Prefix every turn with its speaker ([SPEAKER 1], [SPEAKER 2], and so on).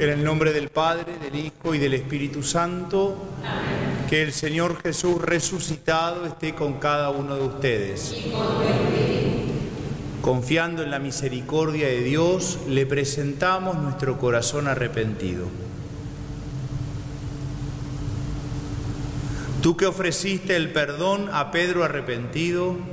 [SPEAKER 1] En el nombre del Padre, del Hijo y del Espíritu Santo. Amén. Que el Señor Jesús resucitado esté con cada uno de ustedes. Y con tu espíritu. Confiando en la misericordia de Dios, le presentamos nuestro corazón arrepentido. Tú que ofreciste el perdón a Pedro arrepentido,